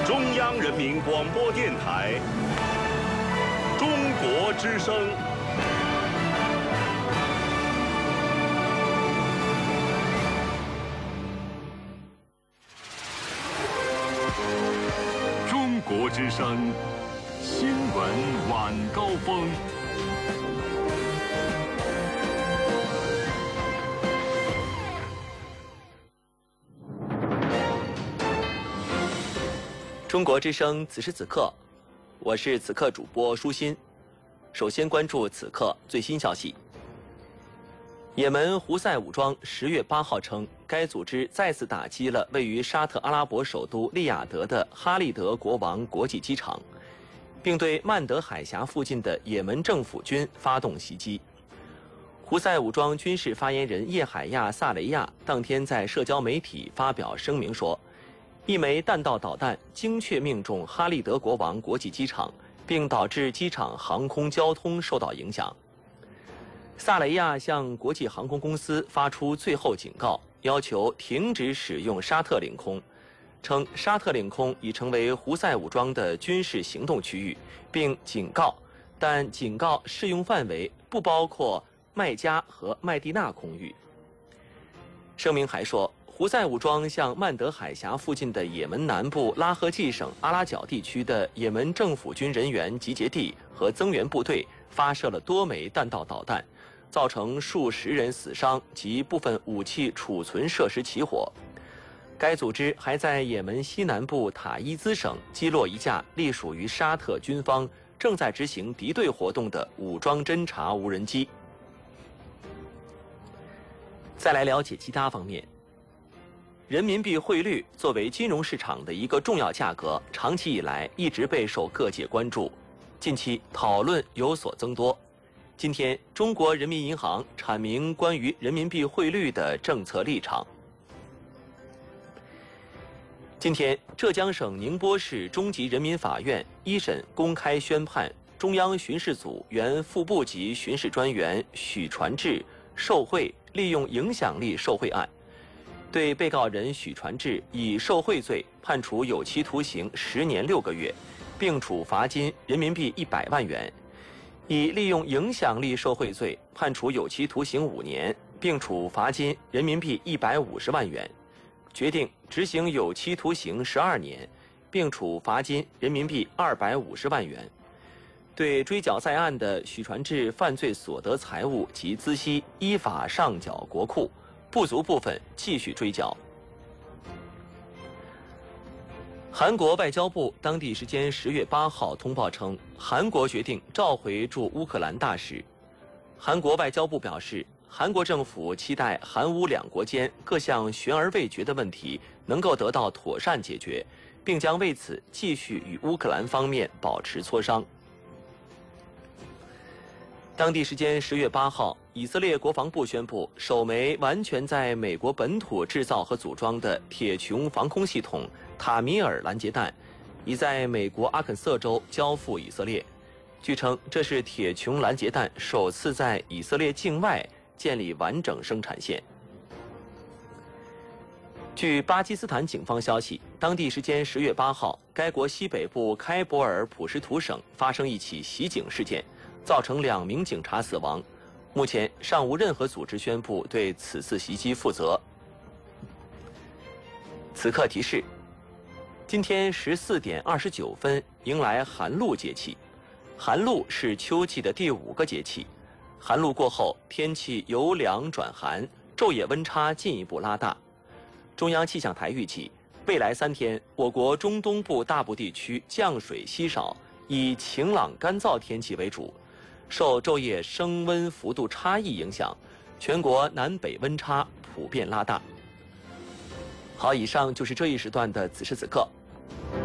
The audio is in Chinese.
中央人民广播电台中国之声。中国之声新闻晚高峰。 中国之声此时此刻，我是此刻主播舒心。首先关注此刻最新消息。也门胡塞武装10月8号称，该组织再次打击了位于沙特阿拉伯首都利雅得的哈利德国王国际机场，并对曼德海峡附近的也门政府军发动袭击。胡塞武装军事发言人叶海亚·萨雷亚当天在社交媒体发表声明说，一枚弹道导弹精确命中哈利德国王国际机场，并导致机场航空交通受到影响。萨雷亚向国际航空公司发出最后警告，要求停止使用沙特领空，称沙特领空已成为胡塞武装的军事行动区域，并警告适用范围不包括麦加和麦地那空域。声明还说，胡塞武装向曼德海峡附近的也门南部拉赫季省阿拉角地区的也门政府军人员集结地和增援部队发射了多枚弹道导弹，造成数十人死伤及部分武器储存设施起火。该组织还在也门西南部塔伊兹省击落一架隶属于沙特军方正在执行敌对活动的武装侦察无人机。再来了解其他方面。人民币汇率作为金融市场的一个重要价格，长期以来一直备受各界关注。近期讨论有所增多。今天，中国人民银行阐明关于人民币汇率的政策立场。今天，浙江省宁波市中级人民法院一审公开宣判中央巡视组原副部级巡视专员许传志受贿利用影响力受贿案，对被告人许传志以受贿罪判处有期徒刑10年6个月，并处罚金人民币100万元；以利用影响力受贿罪判处有期徒刑5年，并处罚金人民币150万元，决定执行有期徒刑12年，并处罚金人民币250万元。对追缴在案的许传志犯罪所得财物及孳息依法上缴国库，不足部分继续追缴。韩国外交部当地时间10月8号通报称，韩国决定召回驻乌克兰大使。韩国外交部表示，韩国政府期待韩乌两国间各项悬而未决的问题能够得到妥善解决，并将为此继续与乌克兰方面保持磋商。当地时间10月8号，以色列国防部宣布，首枚完全在美国本土制造和组装的铁穹防空系统塔米尔拦截弹已在美国阿肯色州交付以色列。据称，这是铁穹拦截弹首次在以色列境外建立完整生产线。据巴基斯坦警方消息，当地时间10月8号，该国西北部开伯尔普什图省发生一起袭警事件，造成2名警察死亡。目前尚无任何组织宣布对此次袭击负责。此刻提示：今天14点29分迎来寒露节气。寒露是秋季的第5个节气。寒露过后，天气由凉转寒，昼夜温差进一步拉大。中央气象台预计，未来3天，我国中东部大部地区降水稀少，以晴朗干燥天气为主。受昼夜升温幅度差异影响，全国南北温差普遍拉大。好，以上就是这一时段的此时此刻。